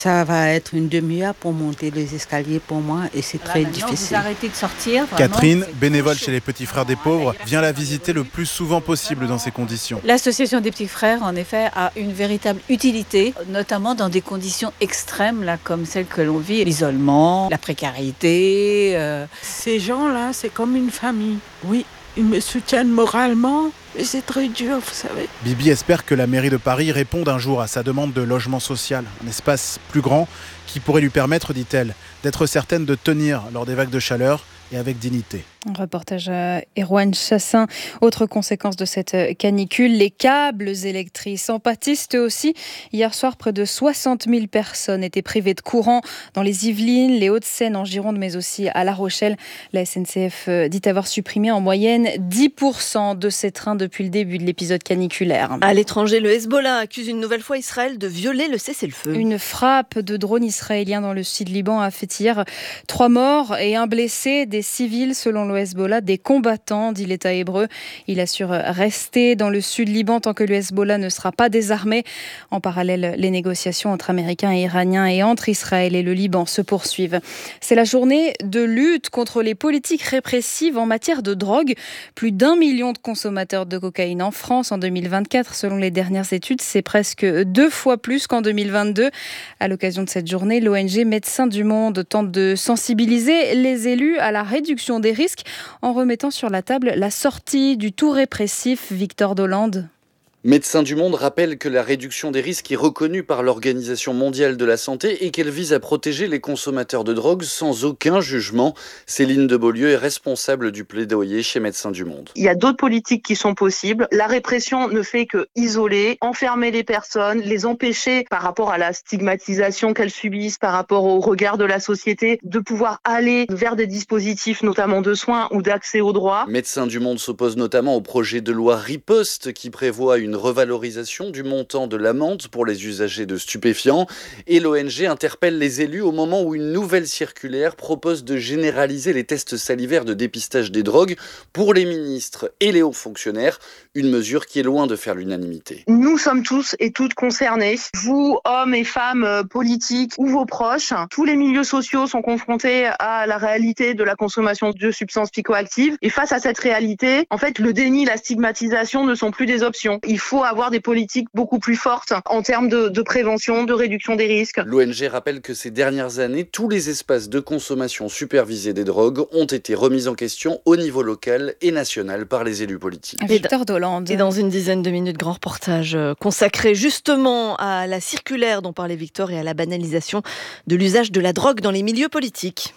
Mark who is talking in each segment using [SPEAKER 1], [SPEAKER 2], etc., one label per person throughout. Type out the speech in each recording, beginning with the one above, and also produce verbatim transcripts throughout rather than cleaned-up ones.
[SPEAKER 1] Ça va être une demi-heure pour monter les escaliers pour moi et c'est
[SPEAKER 2] Voilà,
[SPEAKER 1] très
[SPEAKER 2] maintenant,
[SPEAKER 1] difficile.
[SPEAKER 2] Vous arrêtez de sortir. Vraiment,
[SPEAKER 3] Catherine,
[SPEAKER 2] c'est
[SPEAKER 3] bénévole
[SPEAKER 2] trop
[SPEAKER 3] chez les
[SPEAKER 2] chaud.
[SPEAKER 3] Petits Frères des Pauvres, vient la visiter le plus souvent possible dans ces conditions.
[SPEAKER 2] L'association des petits frères, en effet, a une véritable utilité, notamment dans des conditions extrêmes, là, comme celles que l'on vit, l'isolement, la précarité. Euh...
[SPEAKER 4] Ces gens-là, c'est comme une famille. Oui, ils me soutiennent moralement, mais c'est très dur, vous savez.
[SPEAKER 3] Bibi espère que la mairie de Paris réponde un jour à sa demande de logement social, un espace plus grand qui pourrait lui permettre, dit-elle, d'être certaine de tenir lors des vagues de chaleur et avec dignité.
[SPEAKER 5] Un reportage à Erwan Chassin. Autre conséquence de cette canicule, les câbles électriques en pâtissent eux aussi. Hier soir, près de soixante mille personnes étaient privées de courant dans les Yvelines, les Hauts-de-Seine, en Gironde, mais aussi à La Rochelle. La S N C F dit avoir supprimé en moyenne dix pour cent de ses trains depuis le début de l'épisode caniculaire.
[SPEAKER 6] À l'étranger, le Hezbollah accuse une nouvelle fois Israël de violer le cessez-le-feu.
[SPEAKER 5] Une frappe de drone israélien dans le sud Liban a fait hier trois morts et un blessé, des civils selon le Hezbollah, des combattants, dit l'État hébreu. Il assure rester dans le sud Liban tant que le Hezbollah ne sera pas désarmé. En parallèle, les négociations entre Américains et Iraniens et entre Israël et le Liban se poursuivent. C'est la journée de lutte contre les politiques répressives en matière de drogue. Plus d'un million de consommateurs de cocaïne en France en deux mille vingt-quatre. Selon les dernières études, c'est presque deux fois plus qu'en deux mille vingt-deux. À l'occasion de cette journée, l'O N G Médecins du Monde tente de sensibiliser les élus à la réduction des risques en remettant sur la table la sortie du tout répressif. Victor Dolande.
[SPEAKER 7] Médecins du Monde rappelle que la réduction des risques est reconnue par l'Organisation mondiale de la santé et qu'elle vise à protéger les consommateurs de drogue sans aucun jugement. Céline de Beaulieu est responsable du plaidoyer chez Médecins du Monde.
[SPEAKER 8] Il y a d'autres politiques qui sont possibles. La répression ne fait que isoler, enfermer les personnes, les empêcher par rapport à la stigmatisation qu'elles subissent, par rapport au regard de la société, de pouvoir aller vers des dispositifs notamment de soins ou d'accès aux droits.
[SPEAKER 7] Médecins du Monde s'oppose notamment au projet de loi Riposte qui prévoit une une revalorisation du montant de l'amende pour les usagers de stupéfiants et l'O N G interpelle les élus au moment où une nouvelle circulaire propose de généraliser les tests salivaires de dépistage des drogues pour les ministres et les hauts fonctionnaires, une mesure qui est loin de faire l'unanimité.
[SPEAKER 8] Nous sommes tous et toutes concernés, vous, hommes et femmes politiques ou vos proches, tous les milieux sociaux sont confrontés à la réalité de la consommation de substances psychoactives et face à cette réalité, en fait, le déni, la stigmatisation ne sont plus des options. Il faut avoir des politiques beaucoup plus fortes en termes de, de prévention, de réduction des risques.
[SPEAKER 7] L'O N G rappelle que ces dernières années, tous les espaces de consommation supervisée des drogues ont été remis en question au niveau local et national par les élus politiques.
[SPEAKER 5] Victor Dolande.
[SPEAKER 6] Et dans une dizaine de minutes, grand reportage consacré justement à la circulaire dont parlait Victor et à la banalisation de l'usage de la drogue dans les milieux politiques.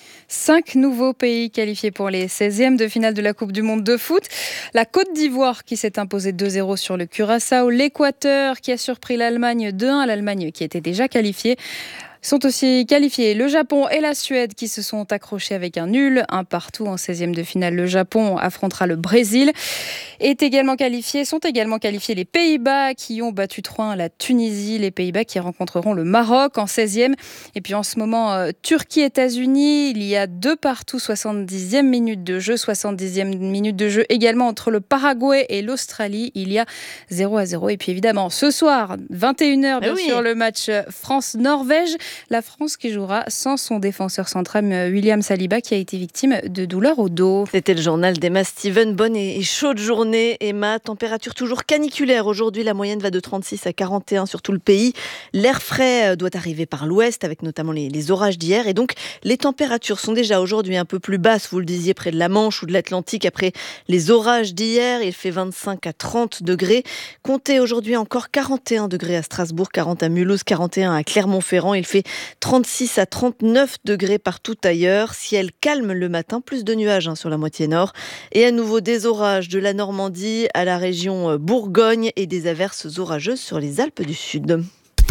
[SPEAKER 5] Cinq nouveaux pays qualifiés pour les seizièmes de finale de la Coupe du Monde de foot. La Côte d'Ivoire qui s'est imposée deux zéro sur le Curaçao. L'Équateur qui a surpris l'Allemagne deux un. L'Allemagne qui était déjà qualifiée. Sont aussi qualifiés le Japon et la Suède qui se sont accrochés avec un nul, un partout en seizième de finale. Le Japon affrontera le Brésil. Est également qualifié, sont également qualifiés les Pays-Bas qui ont battu trois un la Tunisie. Les Pays-Bas qui rencontreront le Maroc en seizième. Et puis en ce moment, euh, Turquie-États-Unis, il y a deux partout, soixante-dixième minute de jeu, soixante-dixième minute de jeu également entre le Paraguay et l'Australie. Il y a zéro à zéro. Et puis évidemment, ce soir, vingt et une heures, bien
[SPEAKER 6] oui.
[SPEAKER 5] sûr, le match France-Norvège. La France qui jouera sans son défenseur central William Saliba qui a été victime de douleurs au dos.
[SPEAKER 6] C'était le journal d'Emma Steven. Bonne et chaude journée, Emma. Température toujours caniculaire. Aujourd'hui, la moyenne va de trente-six à quarante et un sur tout le pays. L'air frais doit arriver par l'ouest avec notamment les, les orages d'hier. Et donc, les températures sont déjà aujourd'hui un peu plus basses, vous le disiez, près de la Manche ou de l'Atlantique après les orages d'hier. Il fait vingt-cinq à trente degrés. Comptez aujourd'hui encore quarante et un degrés à Strasbourg, quarante à Mulhouse, quarante et un à Clermont-Ferrand. Il fait trente-six à trente-neuf degrés partout ailleurs. Ciel calme le matin, plus de nuages hein, sur la moitié nord. Et à nouveau des orages de la Normandie à la région Bourgogne et des averses orageuses sur les Alpes du Sud.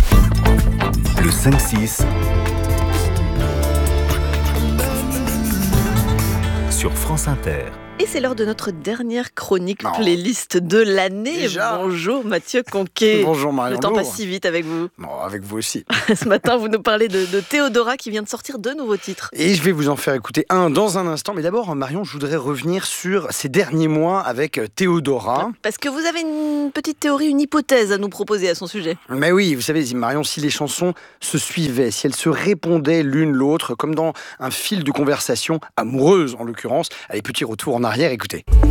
[SPEAKER 9] Le cinq six sur France Inter.
[SPEAKER 6] Et c'est l'heure de notre dernière chronique
[SPEAKER 10] Non.
[SPEAKER 6] playlist de l'année.
[SPEAKER 10] Déjà
[SPEAKER 6] Bonjour Mathieu Conquet.
[SPEAKER 10] Bonjour Marion.
[SPEAKER 6] Le temps
[SPEAKER 10] Lourd.
[SPEAKER 6] passe si vite avec vous.
[SPEAKER 10] Bon, avec vous aussi.
[SPEAKER 6] Ce matin, vous nous parlez de, de Théodora qui vient de sortir deux nouveaux titres.
[SPEAKER 10] Et je vais vous en faire écouter un dans un instant. Mais d'abord, Marion, je voudrais revenir sur ces derniers mois avec Théodora.
[SPEAKER 6] Parce que vous avez une petite théorie, une hypothèse à nous proposer à son sujet.
[SPEAKER 10] Mais oui, vous savez, Marion, si les chansons se suivaient, si elles se répondaient l'une l'autre, comme dans un fil de conversation amoureuse en l'occurrence, allez, petit retour en arrière, écoutez.